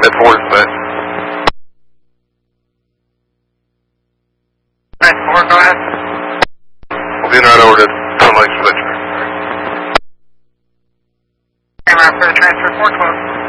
At 4 dispatch. Transport, go ahead. We'll be in right over to Twin Lakes for that train. Camera for the transfer 412.